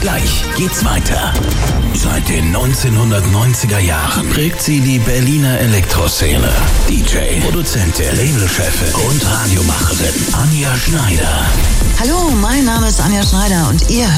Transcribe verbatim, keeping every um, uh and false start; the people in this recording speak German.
Gleich geht's weiter. Seit den neunzehnhundertneunziger Jahren prägt sie die Berliner Elektroszene. D J, Produzentin, Labelchefin und Radiomacherin Anja Schneider. Hallo, mein Name ist Anja Schneider und ihr